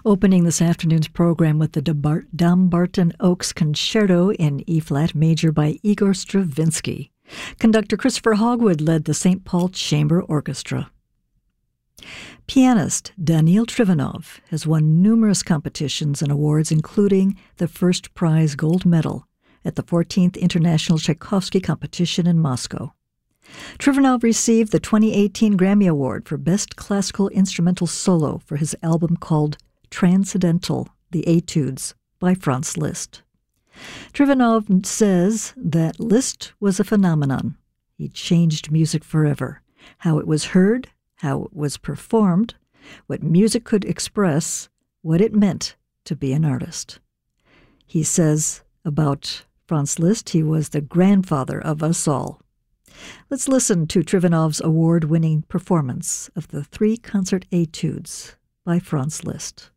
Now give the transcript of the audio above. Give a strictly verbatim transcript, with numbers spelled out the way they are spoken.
Opening this afternoon's program with the Dumbar- Dumbarton Oaks Concerto in E-flat major by Igor Stravinsky. Conductor Christopher Hogwood led the Saint Paul Chamber Orchestra. Pianist Daniil Trifonov has won numerous competitions and awards, including the first prize gold medal at the fourteenth International Tchaikovsky Competition in Moscow. Trifonov received the twenty eighteen Grammy Award for Best Classical Instrumental Solo for his album called Transcendental, The Etudes, by Franz Liszt. Trifonov says that Liszt was a phenomenon. He changed music forever. How it was heard, how it was performed, what music could express, what it meant to be an artist. He says about Franz Liszt, he was the grandfather of us all. Let's listen to Trifonov's award-winning performance of the three concert etudes by Franz Liszt.